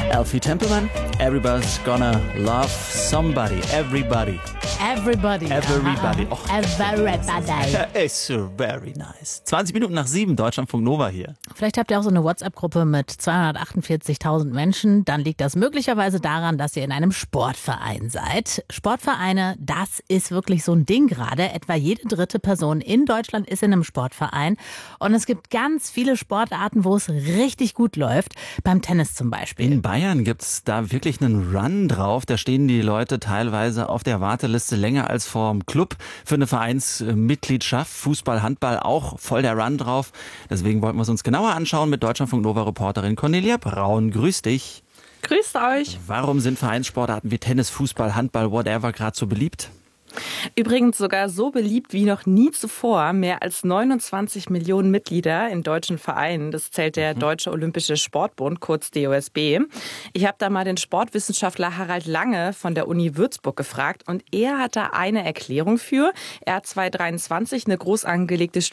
Elfie Templeman, Everybody's Gonna Love Somebody. Everybody. Everybody. Everybody. Oh, Everybody. it's very nice. 20 Minuten nach 7, Deutschlandfunk Nova hier. Vielleicht habt ihr auch so eine WhatsApp-Gruppe mit 248.000 Menschen. Dann liegt das möglicherweise daran, dass ihr in einem Sportverein seid. Sportvereine, das ist wirklich so ein Ding gerade. Etwa jede dritte Person in Deutschland ist in einem Sportverein. Und es gibt ganz viele Sportarten, wo es richtig gut läuft. Beim Tennis zum Beispiel. In Bayern gibt's da wirklich einen Run drauf. Da stehen die Leute teilweise auf der Warteliste länger als vorm Club für eine Vereinsmitgliedschaft. Fußball, Handball auch voll der Run drauf. Deswegen wollten wir es uns genauer anschauen mit Deutschlandfunk Nova Reporterin Cornelia Braun. Grüß dich. Grüßt euch. Warum sind Vereinssportarten wie Tennis, Fußball, Handball, whatever gerade so beliebt? Übrigens sogar so beliebt wie noch nie zuvor. Mehr als 29 Millionen Mitglieder in deutschen Vereinen. Das zählt der Deutsche Olympische Sportbund, kurz DOSB. Ich habe da mal den Sportwissenschaftler Harald Lange von der Uni Würzburg gefragt und er hat da eine Erklärung für. Er hat 2023 eine groß angelegte